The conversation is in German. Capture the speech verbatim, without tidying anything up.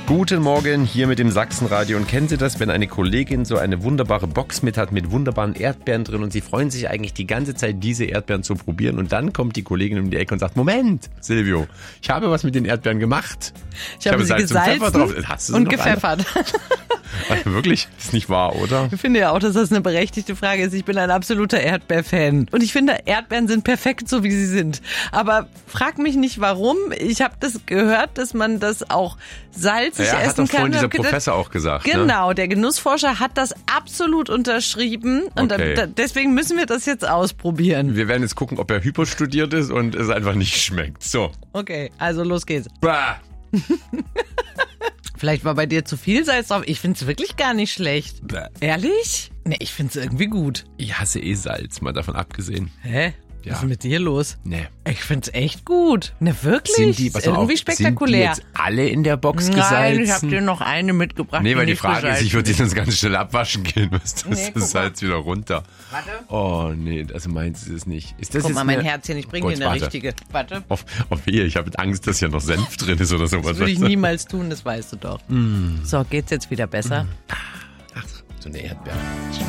Guten Morgen hier mit dem Sachsenradio. Und kennen Sie das, wenn eine Kollegin so eine wunderbare Box mit hat mit wunderbaren Erdbeeren drin und Sie freuen sich eigentlich die ganze Zeit, diese Erdbeeren zu probieren und dann kommt die Kollegin um die Ecke und sagt, Moment, Silvio, ich habe was mit den Erdbeeren gemacht. Ich, ich habe, habe sie Salz gesalzen und Pfeffer drauf. Hast du sie und gepfeffert. Also wirklich? Ist nicht wahr, oder? Ich finde ja auch, dass das eine berechtigte Frage ist. Ich bin ein absoluter Erdbeerfan. Und ich finde, Erdbeeren sind perfekt, so wie sie sind. Aber frag mich nicht, warum. Ich habe das gehört, dass man das auch salzig ja, essen kann. Hat doch vorhin dieser gedacht, Professor auch gesagt. Genau, ne? Der Genussforscher hat das absolut unterschrieben. Und okay. da, deswegen müssen wir das jetzt ausprobieren. Wir werden jetzt gucken, ob er hyperstudiert ist und es einfach nicht schmeckt. So. Okay, also los geht's. Bah. Vielleicht war bei dir zu viel Salz drauf. Ich find's wirklich gar nicht schlecht. Bäh. Ehrlich? Nee, ich find's irgendwie gut. Ich hasse eh Salz, mal davon abgesehen. Hä? Ja. Was ist mit dir los? Nee. Ich find's echt gut. Ne, wirklich? Sind die, pass mal irgendwie auf, spektakulär. Sind die jetzt alle in der Box Nein, gesalzen? ich hab dir noch eine mitgebracht. Nee, weil die nicht Frage gesalzen ist, ich würde die sonst ganz schnell abwaschen gehen. Was das Nee, das Salz wieder runter. Warte. Oh, nee, also meinst du es nicht. Ist das Guck jetzt mal, mein eine... Herzchen, ich bringe Gut, dir eine warte. richtige. Warte. Auf, auf hier, ich habe Angst, dass hier noch Senf drin ist oder sowas. Das würde ich niemals tun, das weißt du doch. Mm. So, geht's jetzt wieder besser? Ach, so eine Erdbeere.